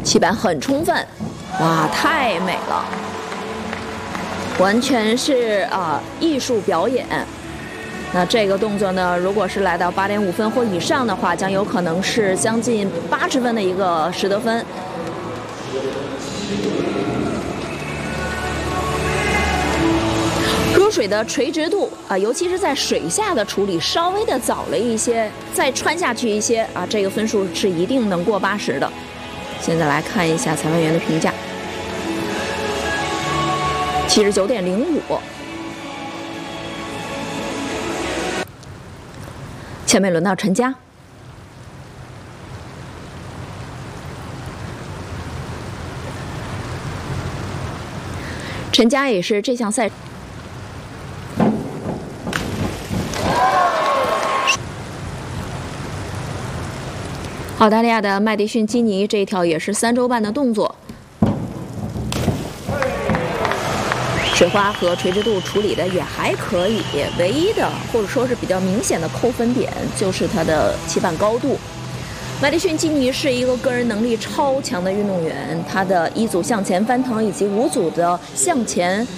起板很充分，哇，太美了，完全是艺术表演。那这个动作呢，如果是来到8.5分或以上的话，将有可能是将近80分的一个实得分。入水的垂直度尤其是在水下的处理稍微的早了一些，再穿下去一些这个分数是一定能过80的。现在来看一下裁判员的评价，79.05。下面轮到陈佳。陈佳也是这项赛澳大利亚的麦迪逊基尼这一条也是3周半的动作，水花和垂直度处理的也还可以，唯一的或者说是比较明显的扣分点就是它的起板高度。麦迪逊基尼是一个个人能力超强的运动员，他的1组向前翻腾以及5组的向前